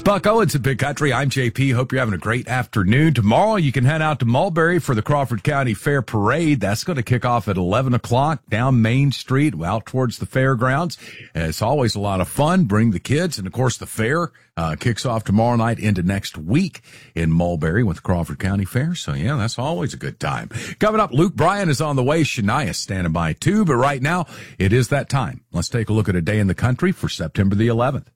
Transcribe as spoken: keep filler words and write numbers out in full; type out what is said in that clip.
Buck Owens at Big Country. I'm J P. Hope you're having a great afternoon. Tomorrow you can head out to Mulberry for the Crawford County Fair Parade. That's going to kick off at eleven o'clock down Main Street out towards the fairgrounds. It's always a lot of fun. Bring the kids. And, of course, the fair uh, kicks off tomorrow night into next week in Mulberry with the Crawford County Fair. So, yeah, that's always a good time. Coming up, Luke Bryan is on the way. Shania standing by, too. But right now, it is that time. Let's take a look at a day in the country for September the eleventh.